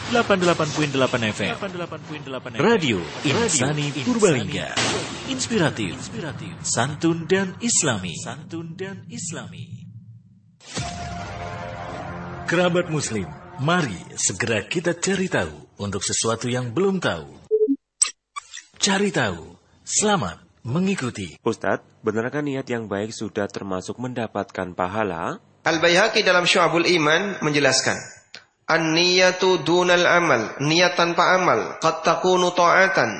88.8 FM. Radio Insani Purbalingga. Inspiratif, santun dan islami. Kerabat muslim, mari segera kita cari tahu untuk sesuatu yang belum tahu. Cari tahu, selamat mengikuti. Ustadz, benarkah niat yang baik sudah termasuk mendapatkan pahala? Al-Baihaqi dalam Syu'abul Iman menjelaskan, an-niyatu dunal amal, niat tanpa amal, qad takunu ta'atan,